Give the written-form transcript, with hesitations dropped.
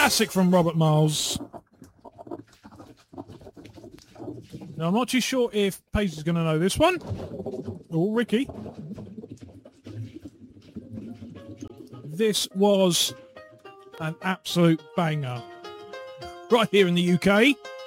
classic from Robert Miles. Now, I'm not too sure if Paige is going to know this one. Oh, Ricky. This was an absolute banger. Right here in the UK.